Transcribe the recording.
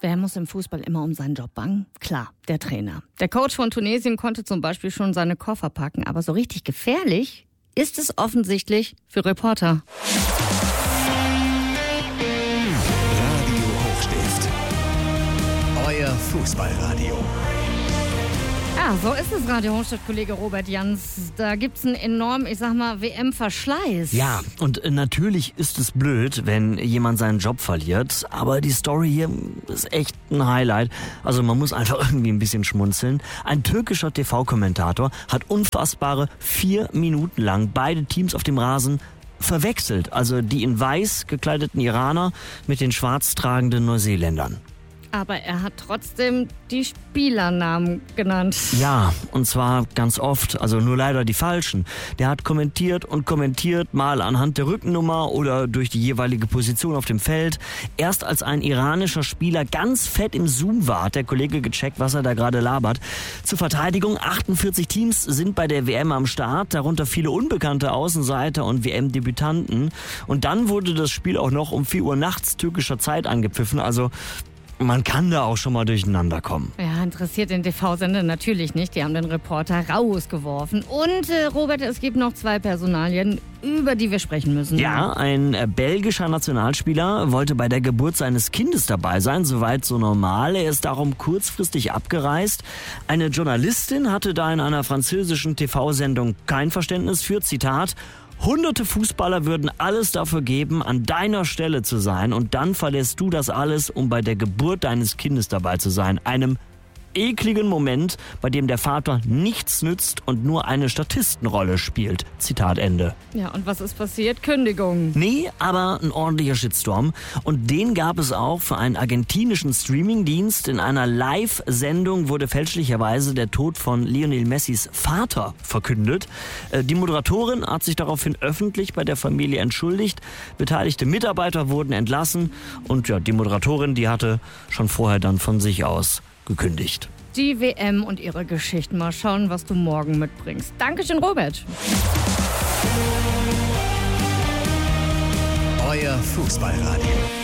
Wer muss im Fußball immer um seinen Job bangen? Klar, der Trainer. Der Coach von Tunesien konnte zum Beispiel schon seine Koffer packen. Aber so richtig gefährlich ist es offensichtlich für Reporter. Radio Hochstift. Euer Fußballradio. Ja, so ist es, Radio Hochstift-Kollege Robert Jans. Da gibt's einen enormen, WM-Verschleiß. Ja, und natürlich ist es blöd, wenn jemand seinen Job verliert. Aber die Story hier ist echt ein Highlight. Also man muss einfach irgendwie ein bisschen schmunzeln. Ein türkischer TV-Kommentator hat unfassbare 4 Minuten lang beide Teams auf dem Rasen verwechselt. Also die in weiß gekleideten Iraner mit den schwarz tragenden Neuseeländern. Aber er hat trotzdem die Spielernamen genannt. Ja, und zwar ganz oft, also nur leider die falschen. Der hat kommentiert und kommentiert, mal anhand der Rückennummer oder durch die jeweilige Position auf dem Feld. Erst als ein iranischer Spieler ganz fett im Zoom war, hat der Kollege gecheckt, was er da gerade labert. Zur Verteidigung, 48 Teams sind bei der WM am Start, darunter viele unbekannte Außenseiter und WM-Debütanten. Und dann wurde das Spiel auch noch um 4 Uhr nachts türkischer Zeit angepfiffen, also man kann da auch schon mal durcheinander kommen. Ja, interessiert den TV-Sender natürlich nicht. Die haben den Reporter rausgeworfen. Und Robert, es gibt noch 2 Personalien, über die wir sprechen müssen. Ja, ein belgischer Nationalspieler wollte bei der Geburt seines Kindes dabei sein. Soweit so normal. Er ist darum kurzfristig abgereist. Eine Journalistin hatte da in einer französischen TV-Sendung kein Verständnis für, Zitat, Hunderte Fußballer würden alles dafür geben, an deiner Stelle zu sein, und dann verlässt du das alles, um bei der Geburt deines Kindes dabei zu sein. Einem ekligen Moment, bei dem der Vater nichts nützt und nur eine Statistenrolle spielt. Zitat Ende. Ja, und was ist passiert? Kündigung. Nee, aber ein ordentlicher Shitstorm. Und den gab es auch für einen argentinischen Streamingdienst. In einer Live-Sendung wurde fälschlicherweise der Tod von Lionel Messis Vater verkündet. Die Moderatorin hat sich daraufhin öffentlich bei der Familie entschuldigt. Beteiligte Mitarbeiter wurden entlassen. Und ja, die Moderatorin, die hatte schon vorher dann von sich aus gekündigt. Die WM und ihre Geschichten. Mal schauen, was du morgen mitbringst. Dankeschön, Robert. Euer Fußballradio.